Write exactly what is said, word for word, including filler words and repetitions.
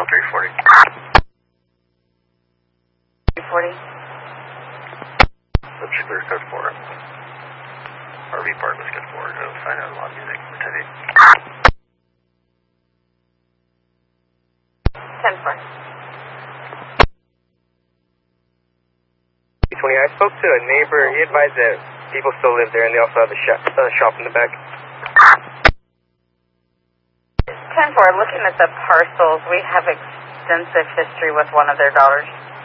three forty. three forty. That's clear code four. R V park was good for. Go sign out loud music. Rotate. ten four. twenty, I spoke to a neighbor. He advised that people still live there and they also have a shop, uh, shop in the back. ten four, looking at the parcels, we have extensive history with one of their daughters.